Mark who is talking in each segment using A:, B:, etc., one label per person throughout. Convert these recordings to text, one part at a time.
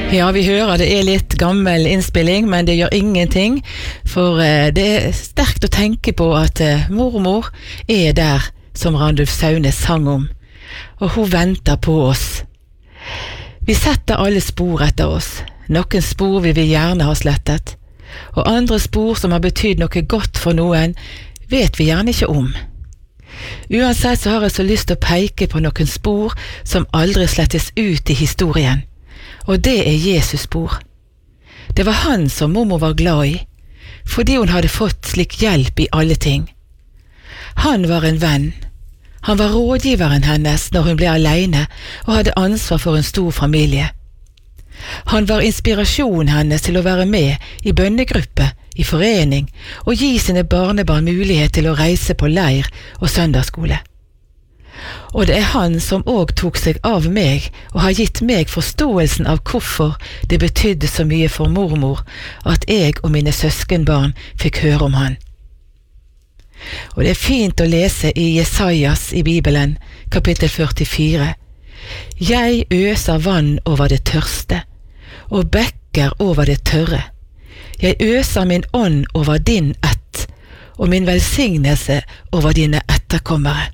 A: Ja, vi hører det litt gammel innspilling, men det gjør ingenting, for det sterkt å tenke på at mormor der som Randulf Saunes sang om, og hun venter på oss. Vi setter alle spor etter oss. Noen spor vil vi gjerne ha slettet, og andre spor som har betydd noe godt for noen, vet vi gjerne ikke om. Uansett så har jeg så lyst til å peke på noen spor som aldri slettes ut i historien. Og det Jesus spor. Det var han som mormor var glad i, fordi hun hadde fått slik hjelp i alle ting. Han var en venn. Han var rådgiveren hennes når hun ble alene og hadde ansvar for en stor familie. Han var inspirasjonen hennes til å være med i bønnegruppe, i forening, og gi sine barnebarn mulighet til å reise på leir og søndagsskole. Og det han som også tok seg av meg og har gitt meg forståelsen av hvorfor det betydde så mye for mormor at jeg og mine søskenbarn fikk høre om han. Og det fint å lese i Jesajas i Bibelen, kapittel 44. Jeg øser vann over det tørste, og bekker over det tørre. Jeg øser min ånd over din ett, og min velsignelse over dine etterkommere.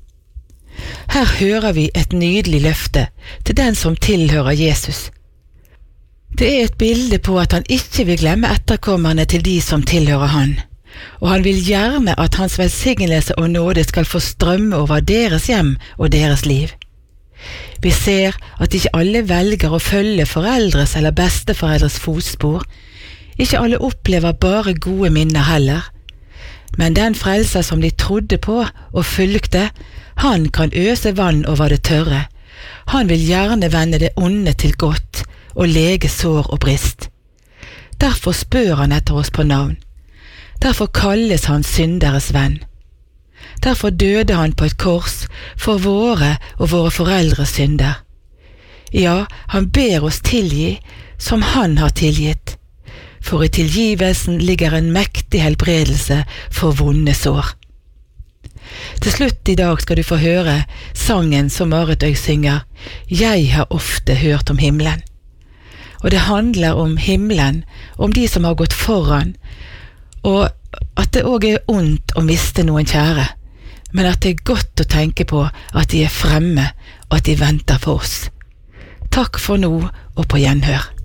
A: Her hører vi et nydelig løfte til den som tilhører Jesus. Det et bilde på at han ikke vil glemme etterkommerne til de som tilhører han, og han vil gjerne at hans velsignelse og nåde skal få strømme over deres hjem og deres liv. Vi ser at ikke alle velger å følge foreldres eller besteforeldres fotspor. Ikke alle opplever bare gode minner heller. Men den frelser som de trodde på og fulgte, han kan øse vann over det tørre. Han vil gjerne vende det onde til godt og lege sår og brist. Derfor spør han etter oss på navn. Derfor kalles han synderes venn. Derfor døde han på et kors for våre og våre foreldres synder. Ja, han ber oss tilgi som han har tilgitt. For i tilgivelsen ligger en mektig helbredelse for vonde sår. Til slutt i dag skal du få høre sangen som Marit Øy synger, Jeg har ofte hørt om himmelen. Og det handler om himmelen, om de som har gått foran, og at det også ondt å miste noen kjære, men at det godt å tenke på at de fremme, og at de venter for oss. Takk for nå, og på gjenhør.